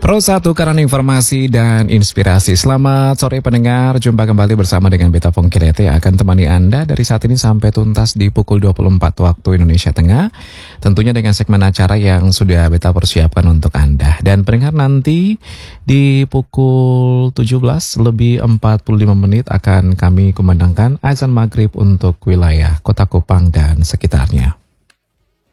Rosa tukaran informasi dan inspirasi. Selamat sore pendengar, jumpa kembali bersama dengan Beta Pongkirete yang akan temani Anda dari saat ini sampai tuntas di pukul 24 waktu Indonesia Tengah. Tentunya dengan segmen acara yang sudah Beta persiapkan untuk Anda. Dan pendengar, nanti di pukul 17 lebih 45 menit akan kami kumandangkan azan maghrib untuk wilayah Kota Kupang dan sekitarnya.